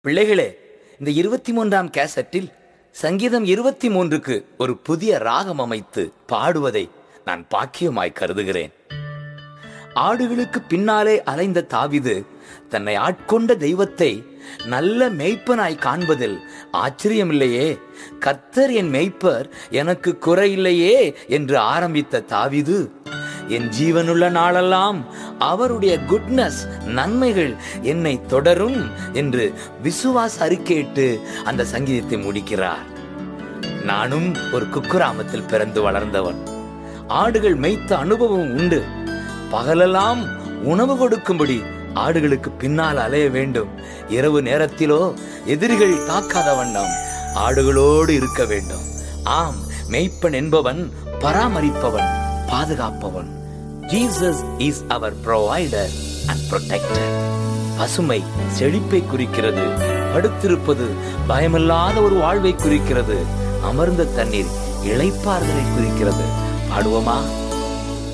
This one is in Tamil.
பிள்ளைகளே, இந்த 23ஆம் கேசட்டில் சங்கீதம் 23க்கு ஒரு புதிய ராகம் அமைத்து பாடுவதை நான் பாக்கியமாய் கருதுகிறேன். ஆடுகளுக்கு பின்னாலே அலைந்த தாவீது தன்னை ஆட்கொண்ட தெய்வத்தை நல்ல மேய்ப்பனாய் காண்பதில் ஆச்சரியமில்லையே. கர்த்தர் என் மேய்ப்பர், எனக்கு குறையில்லையே என்று ஆரம்பித்த தாவீது, என் ஜீவனுள்ள நாளெல்லாம் அவருடைய குட்னஸ், நன்மைகள் என்னை தொடரும் என்று விசுவாச அறிக்கையிட்டு அந்த சங்கீதத்தை முடிக்கிறார். நானும் ஒரு குக்கிராமத்தில் பிறந்து வளர்ந்தவன். ஆடுகள் மேய்த்த அனுபவம் உண்டு. பகலெல்லாம் உணவு கொடுக்கும்படி ஆடுகளுக்கு பின்னால் அலைய வேண்டும். இரவு நேரத்திலோ எதிரிகள் தாக்காத வண்ணம் ஆடுகளோடு இருக்க வேண்டும். ஆம், மேய்ப்பன் என்பவன் பராமரிப்பவன், பாதுகாப்பவன். Jesus is our provider and protector. பசுமை செழிப்பை குறிக்கிறது. படுத்திருப்பது பயமில்லாத ஒரு வாழ்வை குறிக்கிறது. அமர்ந்த தண்ணீர் இளைப்பாறுதலை குறிக்கிறது. பாடுவோமா?